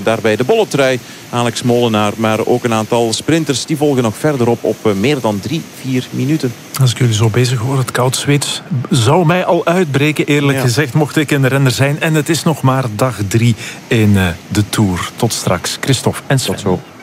daarbij de bolletrui, Alex Molenaar. Maar ook een aantal sprinters die volgen nog verderop op meer dan 3-4 minuten. Als ik jullie zo bezig hoor, het koud zweet zou mij al uitbreken, eerlijk gezegd, mocht ik in de renner zijn. En het is nog maar dag 3 in de Tour. Tot straks, Christophe en Sven. Tot zo.